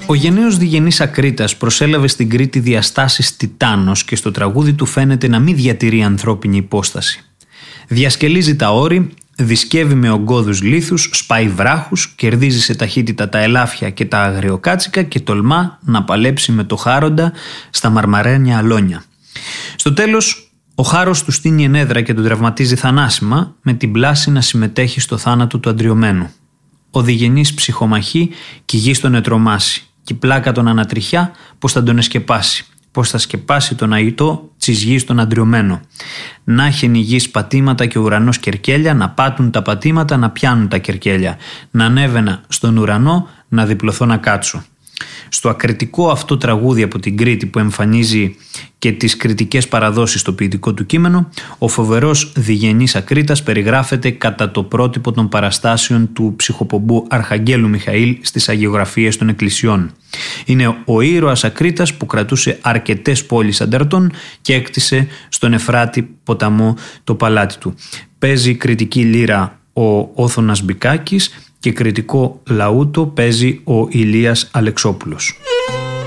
Ο γενναίος Διγενής Ακρίτας προσέλαβε στην Κρήτη διαστάσεις τιτάνος και στο τραγούδι του φαίνεται να μην διατηρεί ανθρώπινη υπόσταση. Διασκελίζει τα όρη, δισκεύει με ογκώδους λίθους, σπάει βράχους, κερδίζει σε ταχύτητα τα ελάφια και τα αγριοκάτσικα και τολμά να παλέψει με το Χάροντα στα μαρμαρένια αλόνια. Στο τέλος, ο Χάρος του στείνει ενέδρα και τον τραυματίζει θανάσιμα, με την πλάση να συμμετέχει στο θάνατο του αντριωμένου. Ο Διγενής ψυχομαχεί κι η γης τον ετρομάσει, κι η πλάκα τον ανατριχιά πως θα τον εσκεπάσει. Πως θα σκεπάσει τον αγητό της γης τον αντριωμένο. Να έχεν η γης πατήματα και ο ουρανός κερκέλια, να πάτουν τα πατήματα, να πιάνουν τα κερκέλια. Να ανέβαινα στον ουρανό, να διπλωθώ να κάτσω. Στο ακριτικό αυτό τραγούδι από την Κρήτη που εμφανίζει και τις κριτικές παραδόσεις στο ποιητικό του κείμενο, ο φοβερός Διγενής Ακρίτας περιγράφεται κατά το πρότυπο των παραστάσεων του ψυχοπομπού Αρχαγγέλου Μιχαήλ στις αγιογραφίες των εκκλησιών. Είναι ο ήρωας Ακρίτας που κρατούσε αρκετές πόλεις ανταρτών και έκτισε στον Εφράτη ποταμό το παλάτι του. Παίζει κριτική λύρα ο Όθωνας Μπικάκης και κριτικό λαούτο παίζει ο Ηλίας Αλεξόπουλος.